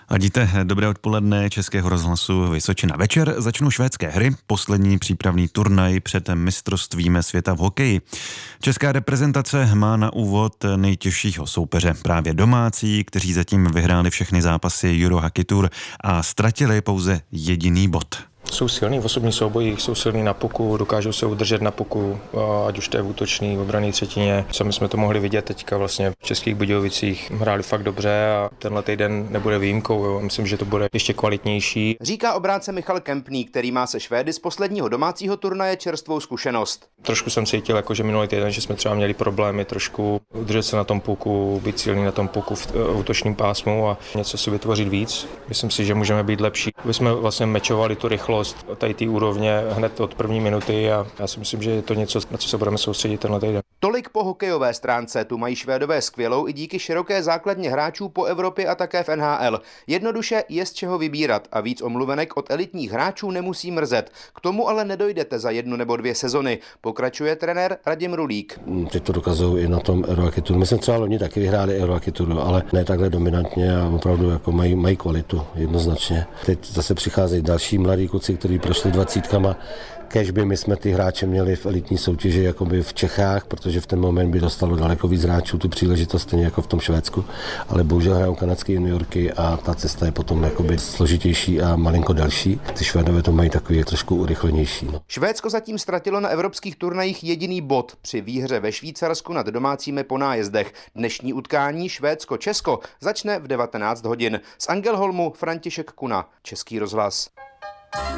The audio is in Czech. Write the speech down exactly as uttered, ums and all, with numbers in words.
Ladíte dobré odpoledne Českého rozhlasu Vysočina. Večer začnou švédské hry, poslední přípravný turnaj před mistrovstvím světa v hokeji. Česká reprezentace má na úvod nejtěžšího soupeře, právě domácí, kteří zatím vyhráli všechny zápasy Euro Hockey Tour a ztratili pouze jediný bod. Jsou silní v osobních soubojích, jsou silní na puku, dokážou se udržet na puku, ať už to je v útočný, v obranný třetině. Co my jsme to mohli vidět teďka vlastně v Českých Budějovicích, hráli fakt dobře a tenhle týden nebude výjimkou, jo. Myslím, že to bude ještě kvalitnější. Říká obránce Michal Kempný, který má se Švédy z posledního domácího turnaje čerstvou zkušenost. Trošku jsem cítil, jako že minulý týden, že jsme třeba měli problémy trošku udržet se na tom puku, být silný na tom puku v útočním pásmu a něco si vytvořit víc. Myslím si, že můžeme být lepší. My jsme vlastně mečovali tu rychlost tady té úrovně hned od první minuty a já si myslím, že je to něco, na co se budeme soustředit tenhle týden. Tolik po hokejové stránce, tu mají Švédové skvělou i díky široké základně hráčů po Evropě a také v N H L. Jednoduše je z čeho vybírat a víc omluvenek od elitních hráčů nemusí mrzet. K tomu ale nedojdete za jednu nebo dvě sezony, pokračuje trenér Radim Rulík. Teď to dokazují i na tom Euro Hockey Tour. My jsme třeba loni taky vyhráli Euro Hockey Tour, ale ne takhle dominantně a opravdu jako mají, mají kvalitu jednoznačně. Teď zase přicházejí další mladí kluci, kteří prošli dvacítkama. Kéž by my jsme ty hráče měli v elitní soutěži jakoby v Čechách, protože v ten moment by dostalo daleko víc hráčů tu příležitost, stejně jako v tom Švédsku, ale bohužel hrajou kanadské juniorky a ta cesta je potom jakoby složitější a malinko další. Ty Švédové to mají takový trošku urychlenější. No. Švédsko zatím ztratilo na evropských turnajích jediný bod při výhře ve Švýcarsku nad domácími po nájezdech. Dnešní utkání Švédsko-Česko začne v devatenáct hodin. Z Angelholmu František Kuna, Český rozhlas.